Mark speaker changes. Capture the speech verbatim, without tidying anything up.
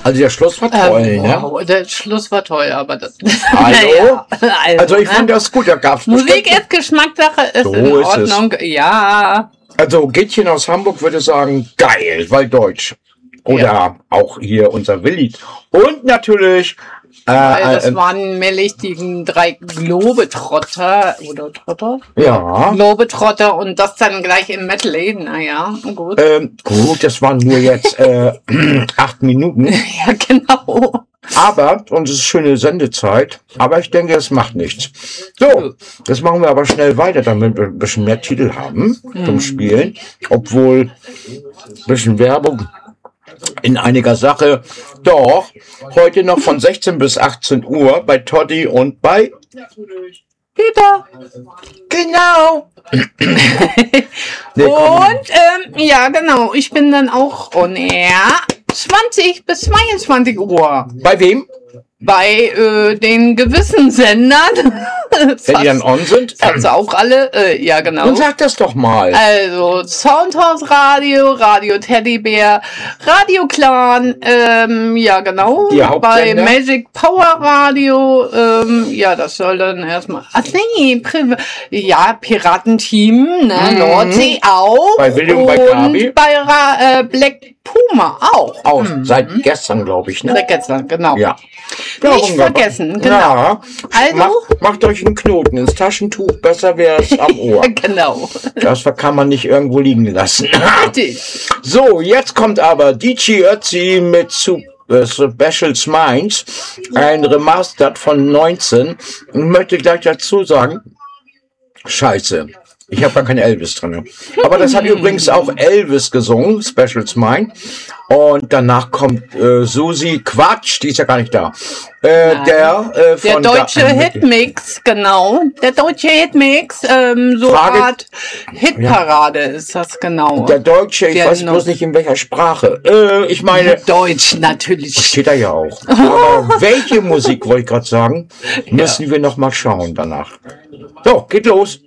Speaker 1: Also der Schluss war toll,
Speaker 2: ähm,
Speaker 1: ne?
Speaker 2: Wow, der Schluss war toll, aber das...
Speaker 1: Hallo?
Speaker 2: naja, also,
Speaker 1: Also ich
Speaker 2: ne?
Speaker 1: fand das gut, da gab's
Speaker 2: Musik
Speaker 1: bestimmt-
Speaker 2: ist Geschmackssache, ist
Speaker 1: So
Speaker 2: in
Speaker 1: ist es.
Speaker 2: Ordnung. Ja,
Speaker 1: Also Gittchen aus Hamburg würde sagen, geil, weil deutsch. Oder
Speaker 2: Ja.
Speaker 1: auch hier unser Willi. Und natürlich... Äh,
Speaker 2: weil das
Speaker 1: äh,
Speaker 2: waren nämlich die drei Globetrotter, oder Trotter?
Speaker 1: ja,
Speaker 2: Globetrotter und das dann gleich im Medley, naja, gut.
Speaker 1: ähm, gut, das waren nur jetzt äh, acht Minuten.
Speaker 2: Ja, genau.
Speaker 1: Aber, und es ist schöne Sendezeit, aber ich denke, es macht nichts. So, jetzt machen wir aber schnell weiter, damit wir ein bisschen mehr Titel haben zum Spielen. Obwohl, ein bisschen Werbung in einiger Sache. Doch, heute noch von sechzehn bis achtzehn Uhr bei Toddy und bei...
Speaker 2: Peter.
Speaker 1: Genau! Nee, komm.
Speaker 2: Und, ähm, ja, genau, ich bin dann auch on air. zwanzig bis zweiundzwanzig Uhr.
Speaker 1: Bei wem?
Speaker 2: Bei äh, den gewissen Sendern.
Speaker 1: Wenn die dann on sind?
Speaker 2: Also auch alle, äh, ja genau.
Speaker 1: Dann sag das doch mal.
Speaker 2: Also Soundhouse Radio, Radio Teddybär, Radio Clan, ähm, ja genau.
Speaker 1: Die
Speaker 2: Bei
Speaker 1: Hauptsender?
Speaker 2: Magic Power Radio, ähm, ja, das soll dann erstmal. Ach nee, Pri ja, Piratenteam, ne,
Speaker 1: Mhm.
Speaker 2: Nordsee auch.
Speaker 1: Bei Willi und bei Gabi?
Speaker 2: bei Ra äh, Black Puma auch.
Speaker 1: Aus, seit gestern, glaube ich, ne?
Speaker 2: Seit gestern, genau.
Speaker 1: Ja.
Speaker 2: Nicht
Speaker 1: wunderbar.
Speaker 2: vergessen, genau.
Speaker 1: Ja.
Speaker 2: Also-
Speaker 1: Macht, macht euch einen Knoten ins Taschentuch, besser wäre es am Ohr.
Speaker 2: Genau.
Speaker 1: Das kann man nicht irgendwo liegen lassen.
Speaker 2: Richtig.
Speaker 1: So, jetzt kommt aber D J Ötzi mit Su- äh, Special Minds, ein Remastered von neunzehn. Und möchte gleich dazu sagen, scheiße. Ich habe gar keinen Elvis drin. Aber das hat übrigens auch Elvis gesungen, Special Mind. Und danach kommt äh, Susi, Quatsch, die ist ja gar nicht da. Äh, der äh,
Speaker 2: Der
Speaker 1: von
Speaker 2: deutsche
Speaker 1: Ga-
Speaker 2: Hitmix, genau. Der deutsche Hitmix, ähm, so
Speaker 1: Frage-
Speaker 2: Art Hitparade ist das genau.
Speaker 1: Der Deutsche, ich
Speaker 2: Der
Speaker 1: weiß
Speaker 2: noch-
Speaker 1: bloß nicht in welcher Sprache. Äh, ich meine,
Speaker 2: Deutsch natürlich.
Speaker 1: steht da ja auch. Aber welche Musik, wollte ich gerade sagen, müssen wir noch mal schauen danach. So, geht los.